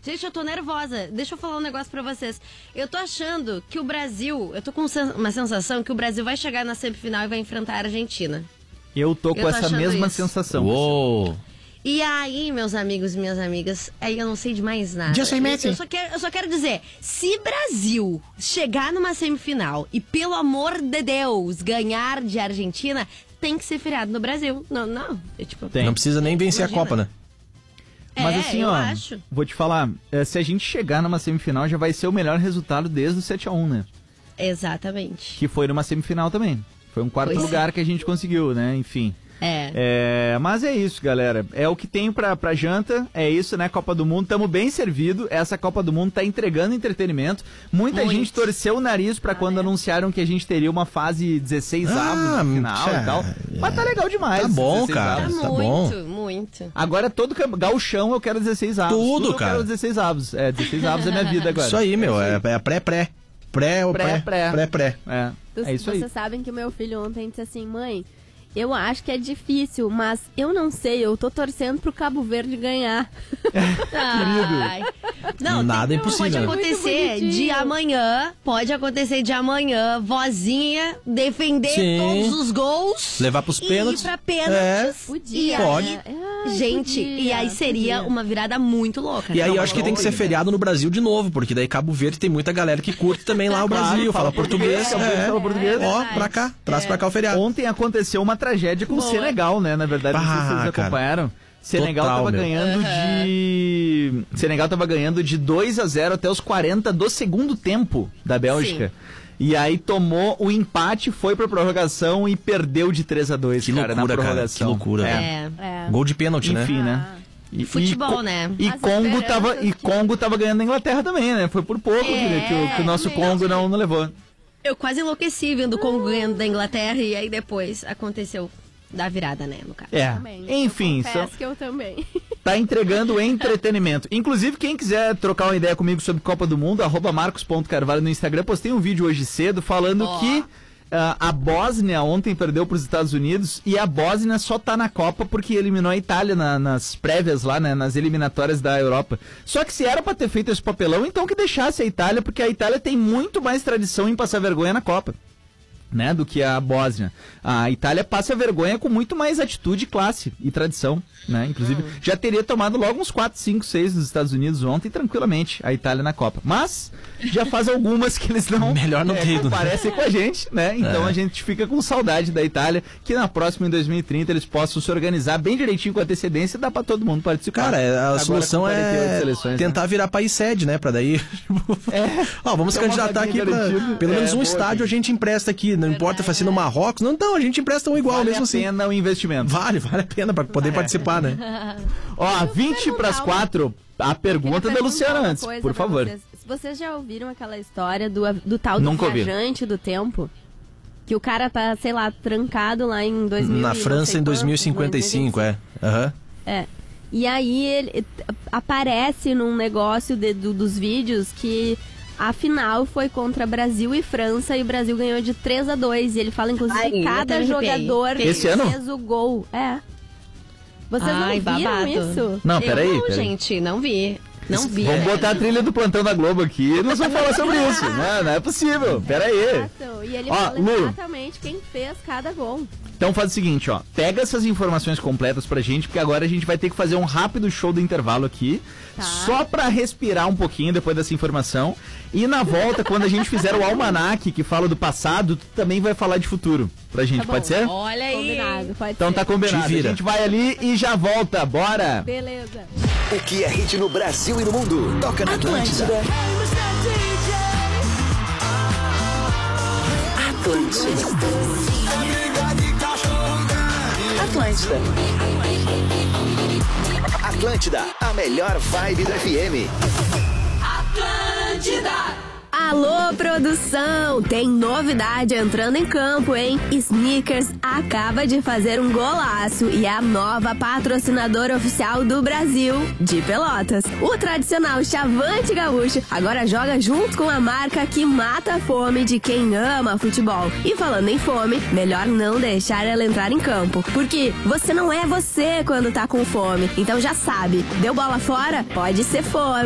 Gente, eu tô nervosa. Deixa eu falar um negócio pra vocês. Eu tô achando que o Brasil... Eu tô com uma sensação que o Brasil vai chegar na semifinal e vai enfrentar a Argentina. Eu tô com essa mesma sensação. Uou! E aí, meus amigos e minhas amigas, aí eu não sei de mais nada. Eu só quero dizer, se Brasil chegar numa semifinal e, pelo amor de Deus, ganhar de Argentina, tem que ser feriado no Brasil. Não. Não precisa nem vencer a Copa, né? Mas assim, vou te falar, se a gente chegar numa semifinal, já vai ser o melhor resultado desde o 7-1, né? Exatamente. Que foi numa semifinal também. Foi um quarto lugar que a gente conseguiu, né? Enfim. Mas é isso, galera. É o que tem pra janta. É isso, né? Copa do Mundo. Tamo bem servido. Essa Copa do Mundo tá entregando entretenimento. Muita gente torceu o nariz pra quando anunciaram que a gente teria uma fase 16 avos no final e tal. Mas tá legal demais. Tá bom, cara. Tá bom. Muito. Agora todo gauchão eu quero 16 avos. Tudo, cara. Eu quero 16 avos. 16 avos é minha vida agora. Isso aí, meu. É pré-pré. Pré. É isso aí. Vocês sabem que o meu filho ontem disse assim, mãe, eu acho que é difícil, mas eu não sei, eu tô torcendo pro Cabo Verde ganhar. Não, nada impossível. Pode acontecer de amanhã, vozinha, defender todos os gols. Levar pros pênaltis. E ir pra pênaltis. Pode. Gente, e aí seria uma virada muito louca. E aí eu acho que tem que ser feriado no Brasil de novo, porque daí Cabo Verde tem muita galera que curte também lá o Brasil, fala português. Fala português. Ó, pra cá, traz pra cá o feriado. Ontem aconteceu uma tragédia com o Senegal, né? Na verdade, não sei se vocês acompanharam. Senegal tava ganhando Senegal tava ganhando de 2-0 até os 40 do segundo tempo da Bélgica. Sim. E aí tomou o empate, foi pra prorrogação e perdeu de 3-2, que cara, loucura, na prorrogação. Cara, que loucura. Gol de pênalti, né? Enfim, né? Futebol, né? E Congo tava ganhando a Inglaterra também, né? Foi por pouco que o nosso Congo não levou. Eu quase enlouqueci vendo o Congo ganhando da Inglaterra e aí depois aconteceu da virada, né, no caso. Enfim, que eu também. Tá entregando entretenimento. Inclusive, quem quiser trocar uma ideia comigo sobre Copa do Mundo, @marcos.carvalho no Instagram, postei um vídeo hoje cedo falando que a Bósnia ontem perdeu para os Estados Unidos e a Bósnia só tá na Copa porque eliminou a Itália nas prévias lá, né, nas eliminatórias da Europa. Só que se era para ter feito esse papelão, então que deixasse a Itália, porque a Itália tem muito mais tradição em passar vergonha na Copa, né, do que a Bósnia. A Itália passa vergonha com muito mais atitude, classe e tradição, né? Inclusive, já teria tomado logo uns 4, 5, 6 dos Estados Unidos ontem, tranquilamente, a Itália na Copa. Mas, já faz algumas que eles não parecem com a gente, né? Então a gente fica com saudade da Itália, que na próxima, em 2030, eles possam se organizar bem direitinho com antecedência e dá pra todo mundo participar. Cara, a solução é tentar virar país sede, né? Pra daí... vamos se candidatar aqui pra... Pelo menos um estádio a gente empresta aqui, não importa se no Marrocos, não, a gente empresta um igual mesmo assim. Vale a pena o investimento. Vale a pena pra poder participar, né? 20 para as 4, a pergunta da Luciana antes, por favor. Vocês já ouviram aquela história do tal do viajante do tempo? Que o cara tá, sei lá, trancado lá em 2000. Na França em 2055, E aí ele aparece num negócio dos vídeos que a final foi contra Brasil e França e o Brasil ganhou de 3-2. E ele fala, inclusive, que cada jogador fez o gol. Vocês não viram isso? Não, peraí. Gente, não vi. Vamos botar a trilha do Plantão da Globo aqui e nós vamos falar sobre isso. Não é possível. Peraí. E ele fala exatamente quem fez cada gol. Então faz o seguinte, pega essas informações completas pra gente, porque agora a gente vai ter que fazer um rápido show do intervalo aqui, só pra respirar um pouquinho depois dessa informação. E na volta, quando a gente fizer o almanaque que fala do passado, tu também vai falar de futuro pra gente, pode ser? Olha aí. Combinado, pode então ser. Tá combinado, a gente vai ali e já volta, bora! Beleza. O que é hit no Brasil e no mundo, toca na Atlântida. Atlântida, a melhor vibe do FM. Atlântida! Alô, produção! Tem novidade entrando em campo, hein? Snickers acaba de fazer um golaço e é a nova patrocinadora oficial do Brasil, de Pelotas. O tradicional Chavante Gaúcho agora joga junto com a marca que mata a fome de quem ama futebol. E falando em fome, melhor não deixar ela entrar em campo, porque você não é você quando tá com fome. Então já sabe, deu bola fora? Pode ser fome.